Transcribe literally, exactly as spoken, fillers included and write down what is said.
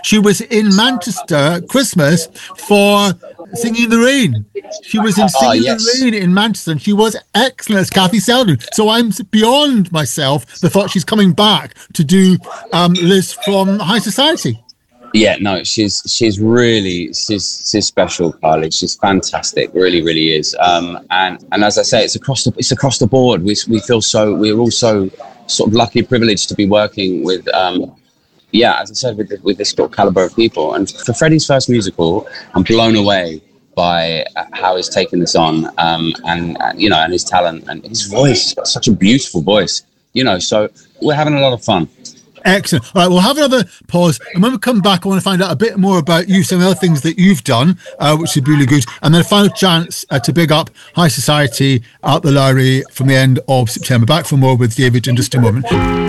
She was in Manchester at Christmas for Singing in the Rain. She was in Singing Oh, in yes. the Rain in Manchester, and she was excellent as Kathy Selden. So I'm beyond myself the thought she's coming back to do um, Liz from High Society. Yeah, no, she's she's really she's she's special, Carly. She's fantastic, really, really is. Um, and and as I say, it's across the it's across the board. We we feel so we're all so sort of lucky, privileged to be working with. Um, yeah, as I said, with with this sort of caliber of people. And for Freddie's first musical, I'm blown away by how he's taken this on, um, and, and you know, and his talent and his voice. He's got such a beautiful voice, you know. So we're having a lot of fun. Excellent. All right, we'll have another pause, and when we come back, I want to find out a bit more about you, some of the other things that you've done, uh, which would be really good, and then a final chance uh, to big up High Society at the Lowry from the end of September. Back for more with David in just a moment.